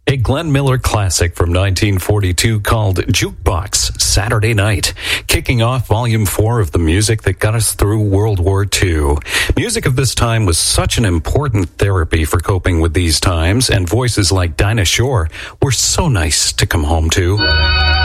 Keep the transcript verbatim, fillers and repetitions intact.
A Glenn Miller classic from nineteen forty-two called Jukebox Saturday Night, kicking off Volume four of the music that got us through World War Two. Music of this time was such an important therapy for coping with these times, and voices like Dinah Shore were so nice to come home to.